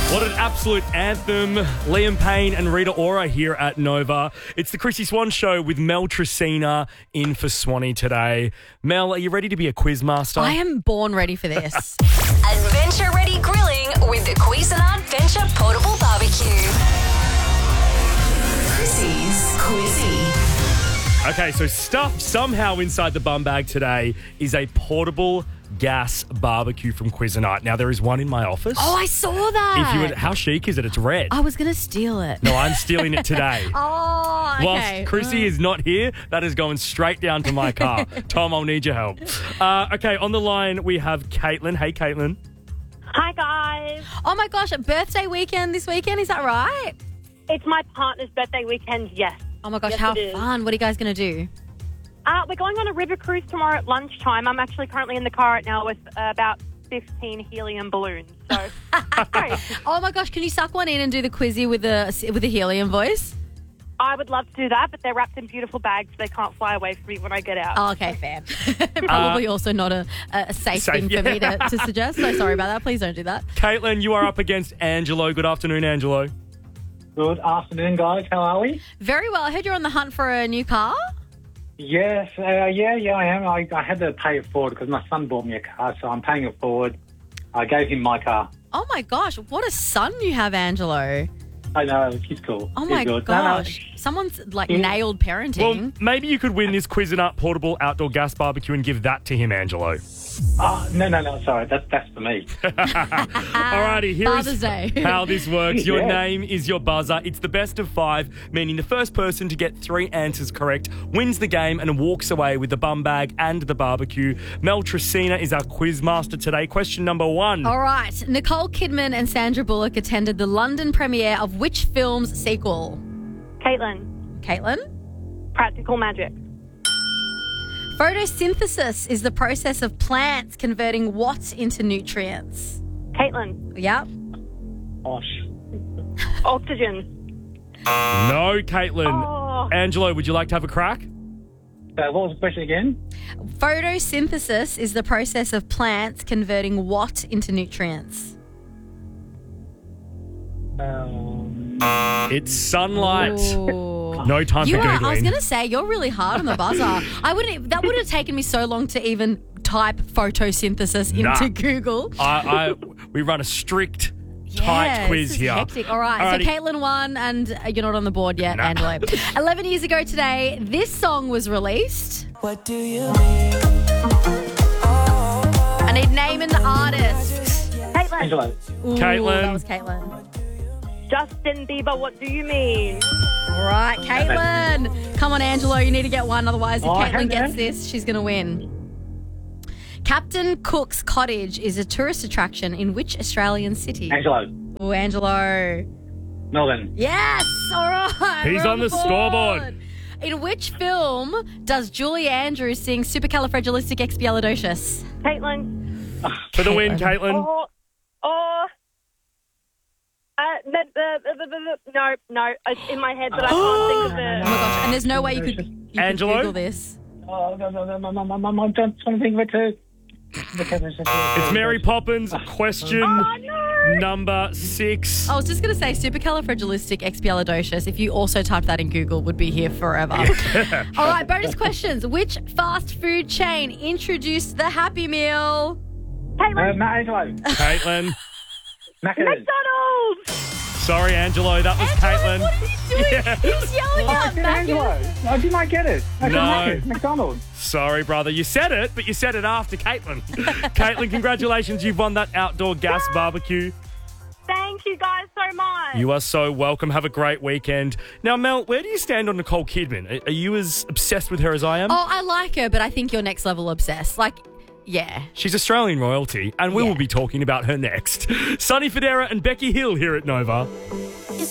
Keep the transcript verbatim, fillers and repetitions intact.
What an absolute anthem. Liam Payne and Rita Ora here at Nova. It's the Chrissy Swan Show with Mel Tresina in for Swanee today. Mel, are you ready to be a quiz master? I am born ready for this. Adventure Ready Grilling with the Cuisinart Venture Portable Barbecue. Chrissy's Quizzy. Okay, so stuffed somehow inside the bum bag today is a portable gas barbecue from Cuisinart. Now, there is one in my office. Oh, I saw that. If you would, how chic is it? It's red. I was going to steal it. No, I'm stealing it today. Oh, okay. Whilst Chrissy is not here, that is going straight down to my car. Tom, I'll need your help. Uh, okay, on the line we have Caitlin. Hey, Caitlin. Hi, guys. Oh, my gosh, a birthday weekend this weekend. Is that right? It's my partner's birthday weekend, yes. Oh, my gosh, Yes, how it is. fun. What are you guys going to do? Uh, we're going on a river cruise tomorrow at lunchtime. I'm actually currently in the car right now with uh, about fifteen helium balloons. So, great. Oh, my gosh, can you suck one in and do the quizzy with the, with the helium voice? I would love to do that, but they're wrapped in beautiful bags. So they can't fly away from me when I get out. Oh, okay, fair. Probably also not a, a safe, Safe, thing for me yeah. to, to suggest. So sorry about that. Please don't do that. Caitlin, you are up against Angelo. Good afternoon, Angelo. Good afternoon, guys. How are we? Very well. I heard you're on the hunt for a new car. Yes, uh, yeah, yeah, I am. I, I had to pay it forward because my son bought me a car, so I'm paying it forward. I gave him my car. Oh, my gosh. What a son you have, Angelo. I know, he's cool. Oh, He's my good. No, no, gosh. Someone's, like, Mm. nailed parenting. Well, maybe you could win this Cuisinart portable outdoor gas barbecue and give that to him, Angelo. oh, no, no, no, sorry. That's, that's for me. Alrighty, here Father's is Day. how this works. Your Yeah. name is your buzzer. It's the best of five, meaning the first person to get three answers correct wins the game and walks away with the bum bag and the barbecue. Mel Tresina is our quiz master today. Question number one. All right. Nicole Kidman and Sandra Bullock attended the London premiere of which film's sequel? Caitlin, Caitlin? practical magic. Photosynthesis is the process of plants converting what into nutrients? Caitlin, Yep. Gosh. oxygen. No, Caitlin. Oh. Angelo, would you like to have a crack? So what was the question again? Photosynthesis is the process of plants converting what into nutrients? Um, It's sunlight. Ooh. No time You for are, Googling. I was going to say, you're really hard on the buzzer. I wouldn't. That would have taken me so long to even type photosynthesis into Nah. Google. I, I, we run a strict, tight Yes, quiz this is here. Hectic. All right, Alrighty. so Caitlin won, and uh, you're not on the board yet, Nah. Angelo. Eleven years ago today, this song was released. What do you mean? I need name and artist. Caitlin, Angelo. Ooh, Caitlin. that was Caitlin. Justin Bieber, what do you mean? All right, Caitlin. Come on, Angelo, you need to get one. Otherwise, if Oh, I Caitlin have gets that. this, she's going to win. Captain Cook's Cottage is a tourist attraction in which Australian city? Angelo. Oh, Angelo. Melbourne. Yes, all right. He's we're on the board. scoreboard. In which film does Julie Andrews sing Supercalifragilisticexpialidocious? Caitlin, For the win, Caitlin. or, or, uh, the, the, the, the, the, no, no, it's in my head, but I can't think of Oh my the. gosh, and there's no way you could, you could Angelo? Google this. Oh, no, no, no, no, no, no, no, no, I'm trying to think of it too. It's Mary Poppins. Question Oh, no. number six. I was just going to say supercalifragilisticexpialidocious. If you also typed that in Google, would be here forever. All right, bonus questions. Which fast food chain introduced the Happy Meal? Caitlin, Uh, Ma- Angelo. Caitlin. Macca's. McDonald's. Sorry, Angelo. That was Caitlin. What is he doing? Yeah. He's yelling Oh, I out said Macca's. Angelo. I did not get it. I said No. Macca's. McDonald's. Sorry, brother. You said it, but you said it after Caitlin. Caitlin, congratulations. You've won that outdoor gas barbecue. Thank you guys so much. You are so welcome. Have a great weekend. Now, Mel, where do you stand on Nicole Kidman? Are- Are you as obsessed with her as I am? Oh, I like her, but I think you're next level obsessed. Like, yeah. She's Australian royalty, and we Yeah. will be talking about her next. Sonny Fodera and Becky Hill here at Nova.